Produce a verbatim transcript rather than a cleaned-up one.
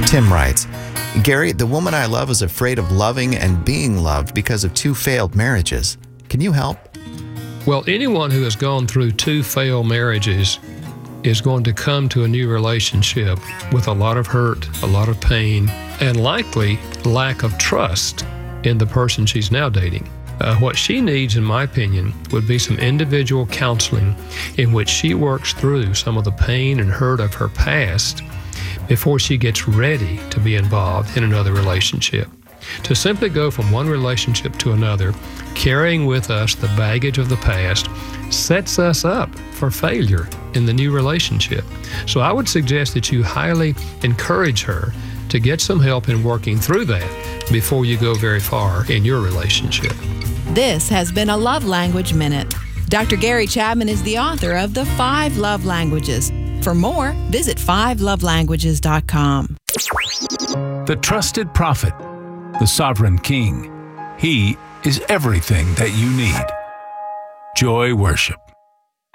Tim writes, Gary, the woman I love is afraid of loving and being loved because of two failed marriages. Can you help? Well, anyone who has gone through two failed marriages is going to come to a new relationship with a lot of hurt, a lot of pain, and likely lack of trust in the person she's now dating. Uh, what she needs, in my opinion, would be some individual counseling in which she works through some of the pain and hurt of her past before she gets ready to be involved in another relationship. To simply go from one relationship to another, carrying with us the baggage of the past, sets us up for failure in the new relationship. So I would suggest that you highly encourage her to get some help in working through that before you go very far in your relationship. This has been a Love Language Minute. Doctor Gary Chapman is the author of The Five Love Languages. For more, visit five love languages dot com. The trusted prophet, the sovereign king. He is everything that you need. Joy Worship.